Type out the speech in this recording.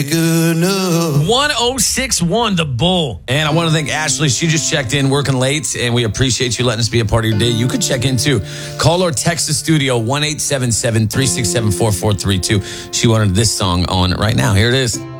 Good enough. 1061, The Bull. And I want to thank Ashley. She just checked in working late, and we appreciate you letting us be a part of your day. You could check in too. Call or text the studio, 1-877-367-4432. She wanted this song on right now. Here it is.